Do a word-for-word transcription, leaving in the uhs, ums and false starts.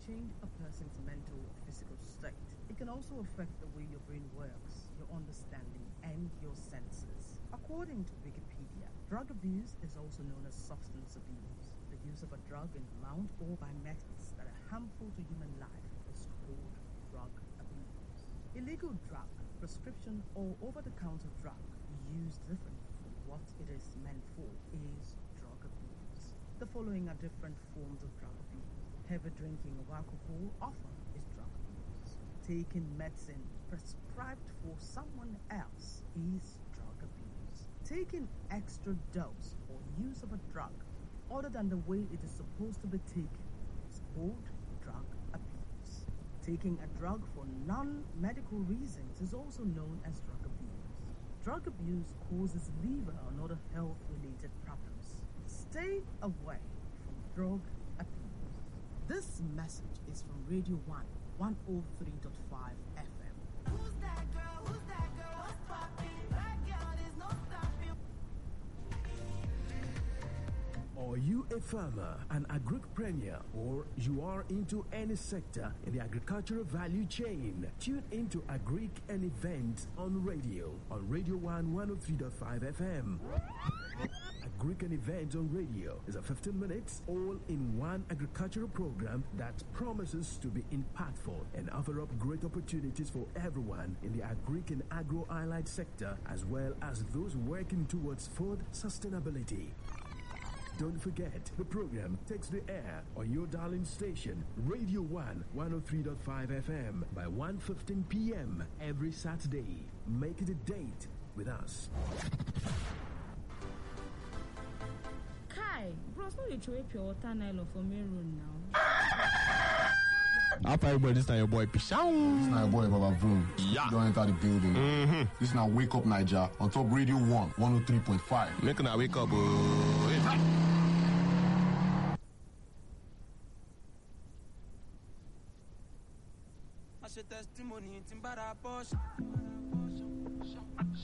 change a person's mental or physical state. It can also affect the way your brain works, your understanding, and your senses. According to Wikipedia, drug abuse is also known as substance abuse. The use of a drug in amount or by methods that are harmful to human life is called drug abuse. Illegal drug, prescription, or over-the-counter drug used differently from what it is meant for is drug abuse. The following are different forms of drug abuse. Heavy drinking of alcohol often is drug abuse. Taking medicine prescribed for someone else is drug abuse. Taking extra dose or use of a drug other than the way it is supposed to be taken is called drug abuse. Taking a drug for non-medical reasons is also known as drug abuse. Drug abuse causes liver and other health-related problems. Stay away from drug abuse. This message is from Radio one, one oh three point five F M. Who's that girl? Who's that girl? What's poppin'? That girl, there's no stopping. Are you a farmer, an agripreneur, or you are into any sector in the agricultural value chain? Tune into Agric and Events on radio, on Radio one, one oh three point five F M. Agric and Events on radio is a fifteen minutes all-in-one agricultural program that promises to be impactful and offer up great opportunities for everyone in the agric and agro-allied sector, as well as those working towards food sustainability. Don't forget, the program takes the air on your darling station, Radio one, one oh three point five F M, by one fifteen p m every Saturday. Make it a date with us. Kai, bros, no you throw your water nylon for me room now. After everybody, this time your boy Pishao. This now your boy Baba Vroom. Yeah. Don't enter the building. Mm-hmm. This now Wake Up Niger on top Radio one, one oh three point five. Make una wake up. Oh. Testimony, Timbara Posh.